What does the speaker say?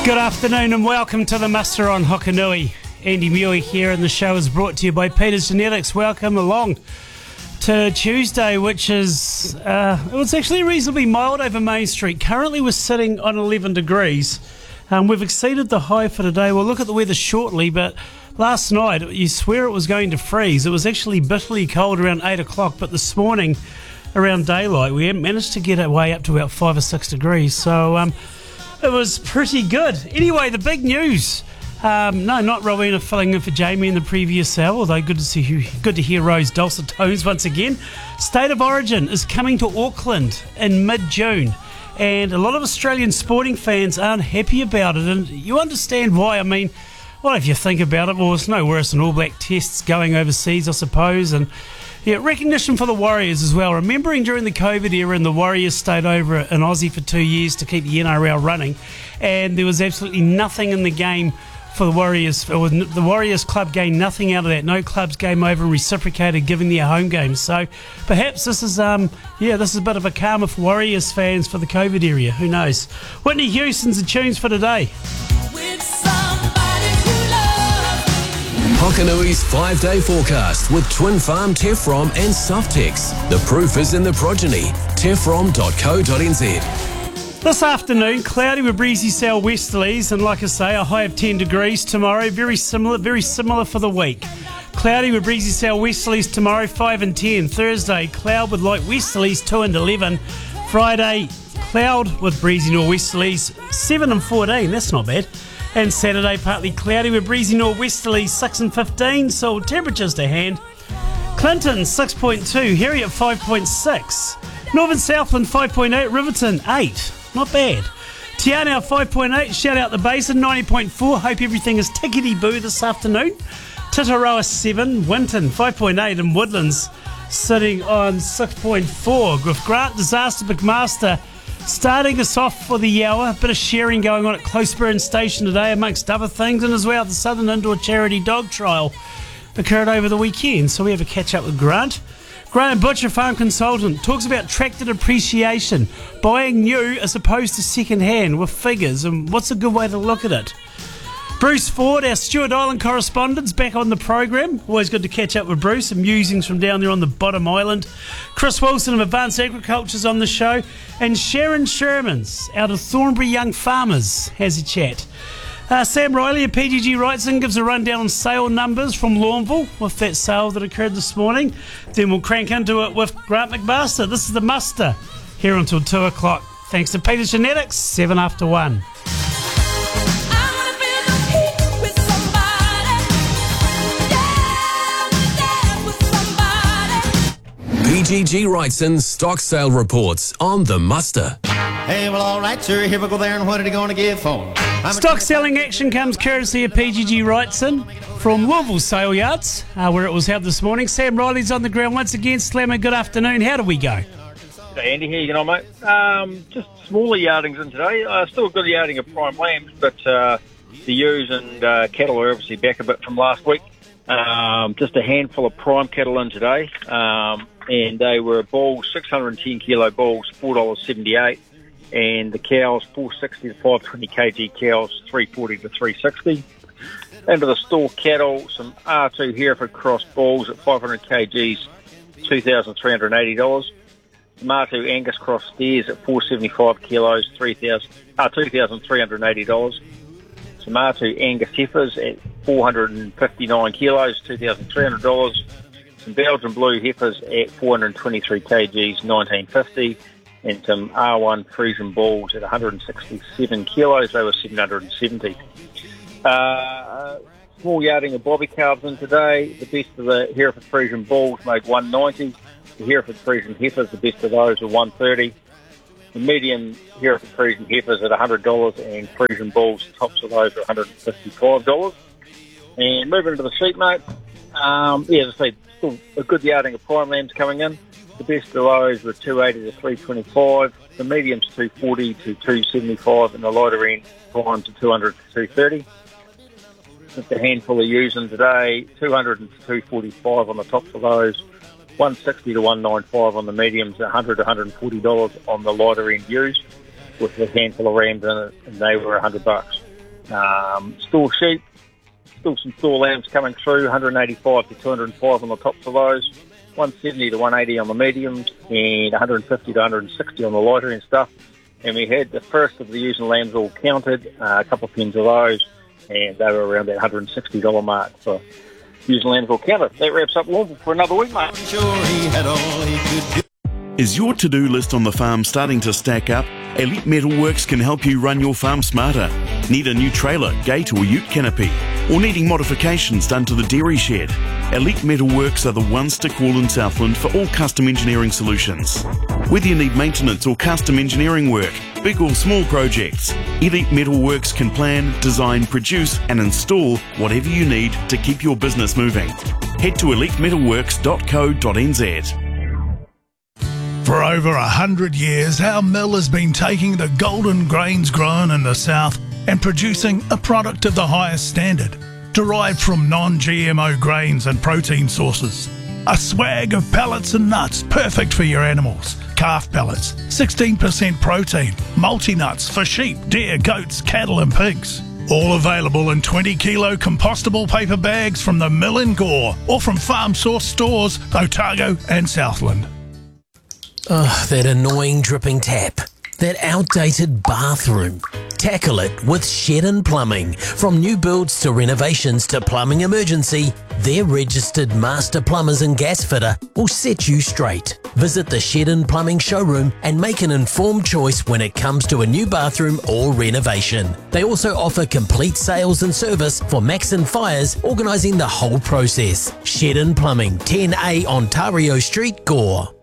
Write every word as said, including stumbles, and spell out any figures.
Good afternoon and welcome to the Muster on Hokanui. Andy Mewey here, and the show is brought to you by Peters Genetics. Welcome along to Tuesday, which is, uh, it was actually reasonably mild over Main Street. Currently we're sitting on eleven degrees. Um, we've exceeded the high for today. We'll look at the weather shortly, but last night you swear it was going to freeze. It was actually bitterly cold around eight o'clock, but this morning around daylight we managed to get it way up to about five or six degrees. So, um, it was pretty good. Anyway, the big news. Um, no, not Rowena filling in for Jamie in the previous hour, although good to see you, good to hear Rose dulcet tones once again. State of Origin is coming to Auckland in mid-June, and a lot of Australian sporting fans aren't happy about it, and you understand why. I mean, well, if you think about it, well, it's no worse than All Black tests going overseas, I suppose, and yeah, recognition for the Warriors as well. Remembering during the COVID era, and the Warriors stayed over in Aussie for two years to keep the N R L running, and there was absolutely nothing in the game for the Warriors. Or the Warriors club gained nothing out of that. No clubs came over and reciprocated giving their home games. So perhaps this is, um, yeah, this is a bit of a karma for Warriors fans for the COVID area. Who knows? Whitney Houston's the tunes for today. Hokanui's five-day forecast with Twin Farm, Tefrom and Softex. The proof is in the progeny. tefrom dot co dot n z. This afternoon, cloudy with breezy south westerlies, and like I say, a high of ten degrees tomorrow. Very similar, very similar for the week. Cloudy with breezy south westerlies tomorrow, five and ten. Thursday, cloud with light westerlies, two and eleven. Friday, cloud with breezy northwesterlies, seven and fourteen. That's not bad. And Saturday, partly cloudy with breezy northwesterlies, six and fifteen, so temperatures to hand. Clinton, six point two, Harriet, five point six, Northern Southland, five point eight, Riverton, eight, not bad. Te Anau, five point eight, shout out the Basin, ninety point four, hope everything is tickety-boo this afternoon. Titaroa, seven, Winton, five point eight, and Woodlands sitting on six point four. With Grant Disaster McMaster starting us off for the hour. A bit of sharing going on at Closeburn Station today, amongst other things, and as well the Southern Indoor Charity Dog Trial occurred over the weekend. So we have a catch up with Grant. Graham Butcher, farm consultant, talks about tractor depreciation, buying new as opposed to second hand with figures, and what's a good way to look at it. Bruce Ford, our Stewart Island correspondent, back on the program. Always good to catch up with Bruce, and musings from down there on the bottom island. Chris Wilson of Advanced Agriculture's on the show, and Sharon Shermans out of Thornbury Young Farmers has a chat. Uh, Sam Riley of P G G Wrightson gives a rundown on sale numbers from Lawnville with that sale that occurred this morning. Then we'll crank into it with Grant McMaster. This is the Muster here until two o'clock. Thanks to Peters Genetics, seven after one. P G G Wrightson's stock sale reports on the Muster. Hey, well, all right, sir. Here we go there, and what are they going to give for? I'm Stock selling action comes courtesy of P G G Wrightson from Louisville Sale Yards, uh, where it was held this morning. Sam Riley's on the ground once again. Slammer, good afternoon. How do we go? Hey, Andy, how you going, mate? Um, just smaller yardings in today. Uh, still a good yarding of prime lambs, but uh, the ewes and uh, cattle are obviously back a bit from last week. Um, just a handful of prime cattle in today, um, and they were bulls, six hundred ten kilo bulls, four dollars seventy-eight, and the cows, four sixty to five twenty kg cows, three forty to three sixty. Into the store cattle, some R two Hereford cross bulls at five hundred kgs, two thousand three hundred eighty dollars. Some R two Angus cross steers at four seventy-five kilos, three thousand, uh, two thousand three hundred eighty dollars. Some R two Angus heifers at four hundred fifty-nine kilos, two thousand three hundred dollars. Some Belgian blue heifers at four hundred twenty-three kgs, nineteen fifty, and some R one Frisian bulls at one hundred sixty-seven kilos, they were seven hundred seventy. Uh, small yarding of bobby calves in today. The best of the Hereford Frisian bulls made one ninety. The Hereford Frisian heifers, the best of those, are one thirty. The medium Hereford Frisian heifers at one hundred dollars, and Frisian bulls, the tops of those, are one hundred fifty-five dollars. And moving into the sheep, mate, um, yeah, as I say, still a good yarding of prime lambs coming in. The best of those were two eighty to three twenty-five. The mediums two forty to two seventy-five, and the lighter end primes to two hundred to two thirty. Just a handful of ewes in today, two hundred to two forty-five on the tops of those. one sixty to one ninety-five on the mediums, one hundred to one hundred forty dollars on the lighter end ewes, with a handful of rams in it, and they were one hundred bucks. Um, store sheep, still some store lambs coming through, one eighty-five to two hundred five on the tops of those, one seventy to one eighty on the mediums, and one fifty to one sixty on the lighter and stuff. And we had the first of the ewes and lambs all counted, uh, a couple of pens of those, and they were around that one hundred sixty dollars mark for ewes and lambs all counted. That wraps up Lawnville for another week, mate. Sure he had all he could do. Is your to-do list on the farm starting to stack up? Elite Metalworks can help you run your farm smarter. Need a new trailer, gate or ute canopy? Or needing modifications done to the dairy shed? Elite Metalworks are the ones to call in Southland for all custom engineering solutions. Whether you need maintenance or custom engineering work, big or small projects, Elite Metalworks can plan, design, produce and install whatever you need to keep your business moving. Head to elite metalworks dot co dot n z. For over a hundred years, our mill has been taking the golden grains grown in the south and producing a product of the highest standard, derived from non-G M O grains and protein sources. A swag of pellets and nuts perfect for your animals. Calf pellets, sixteen percent protein, multi-nuts for sheep, deer, goats, cattle and pigs. All available in twenty kilo compostable paper bags from the mill in Gore or from Farm Source stores, Otago and Southland. Ugh, that annoying dripping tap. That outdated bathroom. Tackle it with Shedden Plumbing. From new builds to renovations to plumbing emergency, their registered master plumbers and gas fitter will set you straight. Visit the Shedden Plumbing showroom and make an informed choice when it comes to a new bathroom or renovation. They also offer complete sales and service for Maxon Fires, organising the whole process. Shedden Plumbing, ten A Ontario Street, Gore.